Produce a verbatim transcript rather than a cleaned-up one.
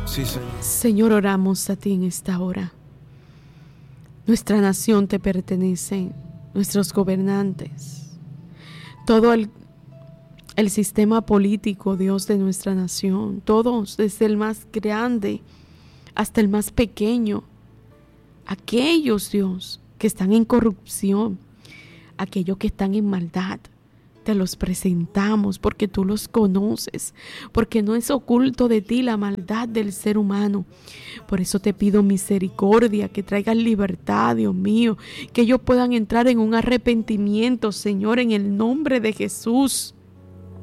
Sí, Señor. Señor, oramos a ti en esta hora. Nuestra nación te pertenece, nuestros gobernantes, todo el, el sistema político, Dios, de nuestra nación, todos, desde el más grande hasta el más pequeño, aquellos, Dios, que están en corrupción, aquellos que están en maldad, te los presentamos porque tú los conoces, porque no es oculto de ti la maldad del ser humano. Por eso te pido misericordia, que traigas libertad, Dios mío, que ellos puedan entrar en un arrepentimiento, Señor, en el nombre de Jesús.